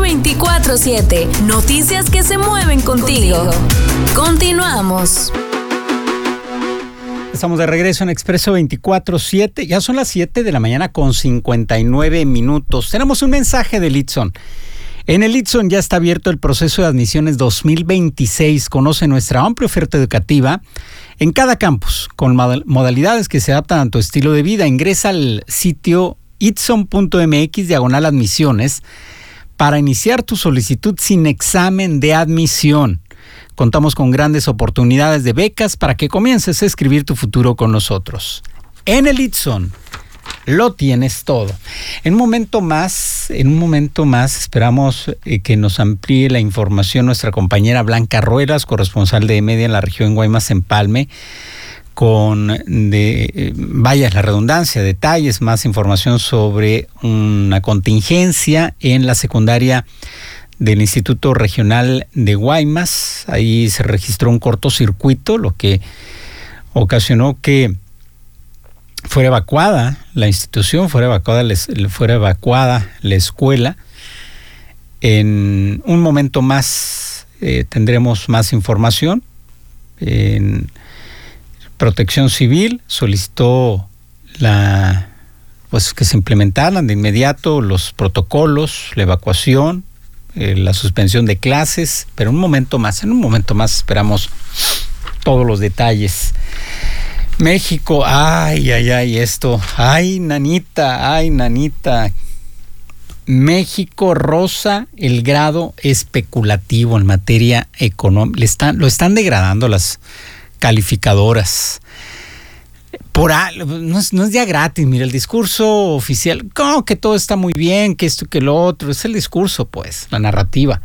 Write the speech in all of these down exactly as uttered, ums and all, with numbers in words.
veinticuatro siete. Noticias que se mueven contigo. contigo. Continuamos. Estamos de regreso en Expreso veinticuatro siete. Ya son las siete de la mañana con cincuenta y nueve minutos. Tenemos un mensaje del Itson. En el Itson ya está abierto el proceso de admisiones dos mil veintiséis. Conoce nuestra amplia oferta educativa en cada campus, con modalidades que se adaptan a tu estilo de vida. Ingresa al sitio itson punto m x diagonal admisiones para iniciar tu solicitud sin examen de admisión. Contamos con grandes oportunidades de becas para que comiences a escribir tu futuro con nosotros. En el Itson lo tienes todo. En un momento más, en un momento más esperamos eh, que nos amplíe la información nuestra compañera Blanca Ruelas, corresponsal de Media en la región Guaymas-Empalme, con, de, eh, vaya la redundancia, detalles, más información sobre una contingencia en la secundaria del Instituto Regional de Guaymas. Ahí se registró un cortocircuito, lo que ocasionó que fuera evacuada la institución, fuera evacuada, fuera evacuada la escuela. En un momento más eh, tendremos más información. En Protección Civil solicitó la, pues, que se implementaran de inmediato los protocolos, la evacuación, eh, la suspensión de clases, pero un momento más, en un momento más esperamos todos los detalles. México, ay, ay, ay, esto, ay, nanita, ay, nanita. México roza el grado especulativo en materia económica. Le están, lo están degradando las calificadoras. Por no es, no es día gratis, mira, el discurso oficial, como que todo está muy bien, que esto, que lo otro, es el discurso, pues, la narrativa.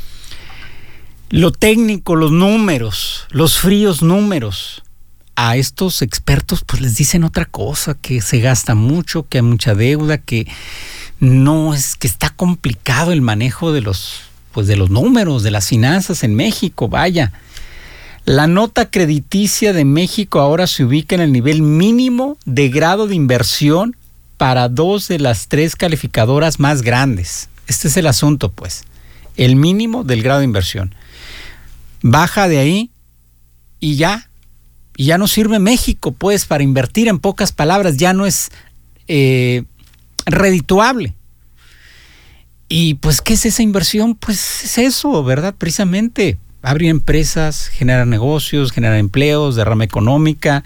Lo técnico, los números, los fríos números. A estos expertos pues les dicen otra cosa, que se gasta mucho, que hay mucha deuda, que no es, que está complicado el manejo de los, pues de los números, de las finanzas en México, vaya. La nota crediticia de México ahora se ubica en el nivel mínimo de grado de inversión para dos de las tres calificadoras más grandes. Este es el asunto, pues. El mínimo del grado de inversión. Baja de ahí y ya. Y ya no sirve México, pues, para invertir, en pocas palabras, ya no es eh, redituable. Y pues, ¿qué es esa inversión? Pues es eso, ¿verdad? Precisamente, abrir empresas, generar negocios, generar empleos, derrama económica,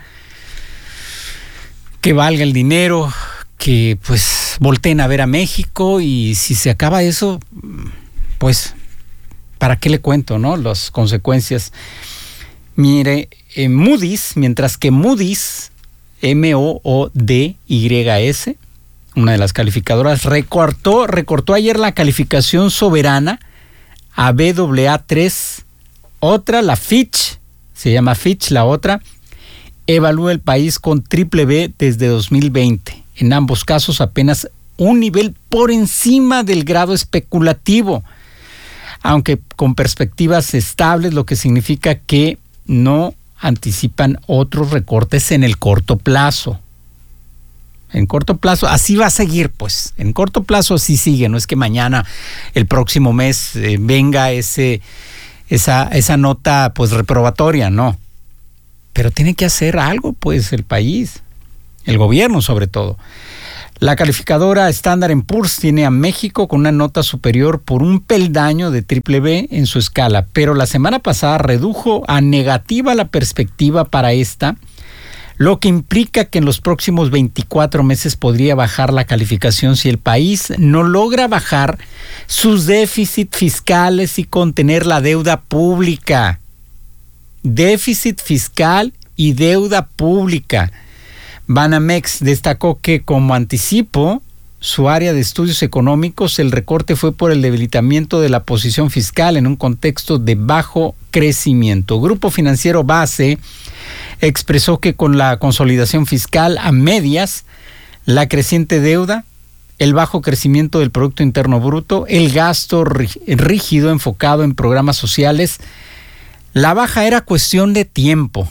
que valga el dinero, que pues volteen a ver a México, y si se acaba eso, pues, ¿para qué le cuento, no? Las consecuencias. Mire, eh, Moody's, mientras que Moody's, M O O D Y S, una de las calificadoras, recortó, recortó ayer la calificación soberana a B A A tres. Otra, la Fitch, se llama Fitch, la otra, evalúa el país con triple B desde dos mil veinte. En ambos casos apenas un nivel por encima del grado especulativo, aunque con perspectivas estables, lo que significa que no anticipan otros recortes en el corto plazo. En corto plazo, así va a seguir, pues. En corto plazo así sigue. No es que mañana, el próximo mes, eh, venga ese, esa, esa nota, pues, reprobatoria, no. Pero tiene que hacer algo, pues, el país, el gobierno sobre todo. La calificadora Standard and Poor's tiene a México con una nota superior por un peldaño de triple B en su escala, pero la semana pasada redujo a negativa la perspectiva para esta, lo que implica que en los próximos veinticuatro meses podría bajar la calificación si el país no logra bajar sus déficits fiscales y contener la deuda pública. Déficit fiscal y deuda pública. Banamex destacó que como anticipo su área de estudios económicos, el recorte fue por el debilitamiento de la posición fiscal en un contexto de bajo crecimiento. Grupo Financiero Base expresó que con la consolidación fiscal a medias, la creciente deuda, el bajo crecimiento del Producto Interno Bruto, el gasto rígido enfocado en programas sociales, la baja era cuestión de tiempo.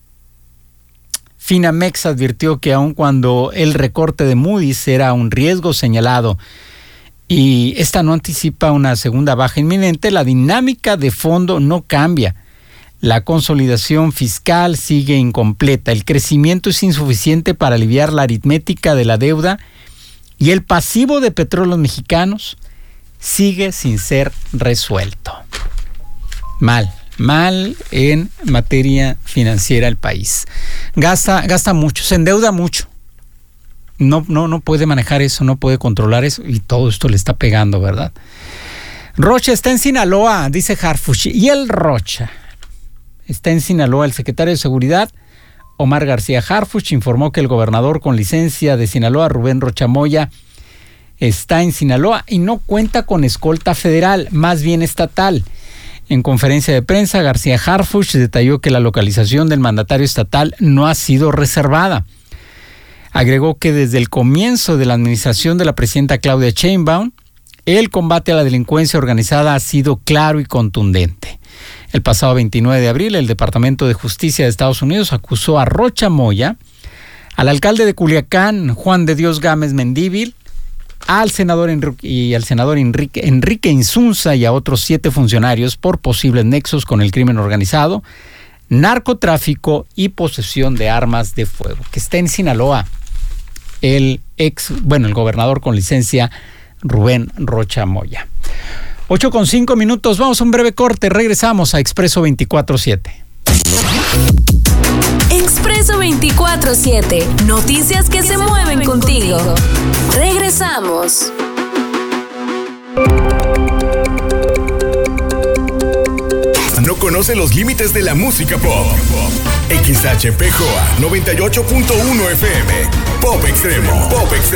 Finamex advirtió que aun cuando el recorte de Moody's era un riesgo señalado y esta no anticipa una segunda baja inminente, la dinámica de fondo no cambia. La consolidación fiscal sigue incompleta, el crecimiento es insuficiente para aliviar la aritmética de la deuda y el pasivo de Petróleos Mexicanos sigue sin ser resuelto. Mal, mal en materia financiera el país. Gasta, gasta mucho, se endeuda mucho. No, no, no puede manejar eso, no puede controlar eso y todo esto le está pegando, ¿verdad? Rocha está en Sinaloa, dice Harfuch. ¿Y el Rocha? Está en Sinaloa. El secretario de Seguridad, Omar García Harfuch, informó que el gobernador con licencia de Sinaloa, Rubén Rocha Moya, está en Sinaloa y no cuenta con escolta federal, más bien estatal. En conferencia de prensa, García Harfuch detalló que la localización del mandatario estatal no ha sido reservada. Agregó que desde el comienzo de la administración de la presidenta Claudia Sheinbaum, el combate a la delincuencia organizada ha sido claro y contundente. El pasado veintinueve de abril, el Departamento de Justicia de Estados Unidos acusó a Rocha Moya, al alcalde de Culiacán, Juan de Dios Gámez Mendívil, al senador Enrique, y al senador Enrique, Enrique Insunza y a otros siete funcionarios por posibles nexos con el crimen organizado, narcotráfico y posesión de armas de fuego. Que está en Sinaloa el ex, bueno, el gobernador con licencia Rubén Rocha Moya. ocho con cinco minutos, vamos a un breve corte, regresamos a Expreso veinticuatro siete. Expreso veinticuatro siete, noticias que se mueven contigo. Regresamos. No conoce los límites de la música pop. X H P J A noventa y ocho punto uno F M. Pop Extremo. Pop Extremo.